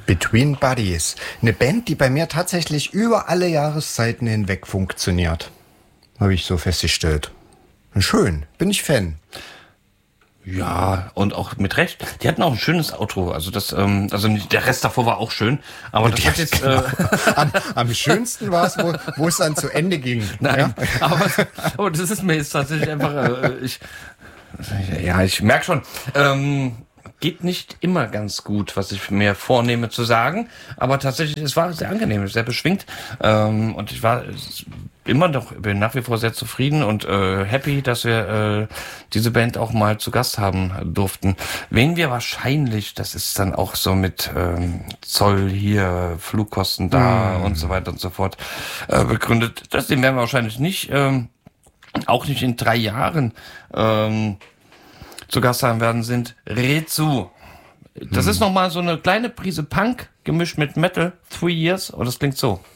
Between Buddies. Eine Band, die bei mir tatsächlich über alle Jahreszeiten hinweg funktioniert. Habe ich so festgestellt. Schön, bin ich Fan. Ja, und auch mit Recht. Die hatten auch ein schönes Outro. Also der Rest davor war auch schön. Aber das hat jetzt. Genau. Am schönsten war es, wo es dann zu Ende ging. Nein, ja? aber das ist mir jetzt tatsächlich einfach. Ich merke schon. Geht nicht immer ganz gut, was ich mir vornehme zu sagen. Aber tatsächlich, es war sehr angenehm, sehr beschwingt. Und ich war bin nach wie vor sehr zufrieden und happy, dass wir diese Band auch mal zu Gast haben durften. Wen wir wahrscheinlich, das ist dann auch so mit Zoll hier, Flugkosten da und so weiter und so fort begründet. Den werden wir wahrscheinlich nicht, auch nicht in 3 Jahren zu Gast haben werden, sind Rezu. Das ist nochmal so eine kleine Prise Punk gemischt mit Metal, 3 Years, und das klingt so.